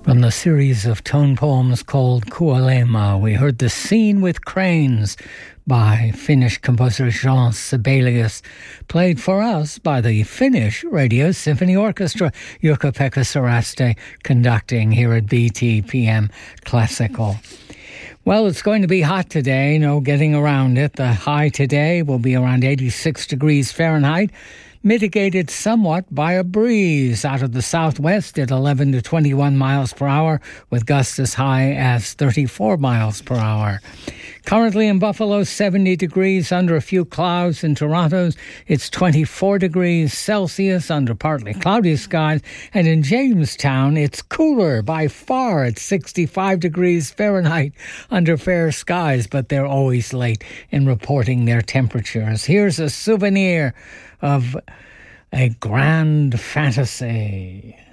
From the series of tone poems called Kuolema, we heard The Scene with Cranes by Finnish composer Jean Sibelius, played for us by the Finnish Radio Symphony Orchestra, Jukka-Pekka Saraste conducting here at BTPM Classical. Well, it's going to be hot today, no getting around it. The high today will be around 86 degrees Fahrenheit, mitigated somewhat by a breeze out of the southwest at 11 to 21 miles per hour, with gusts as high as 34 miles per hour. Currently in Buffalo, 70 degrees under a few clouds. In Toronto, it's 24 degrees Celsius under partly cloudy skies. And in Jamestown, it's cooler by far at 65 degrees Fahrenheit under fair skies, but they're always late in reporting their temperatures. Here's a souvenir of a grand fantasy.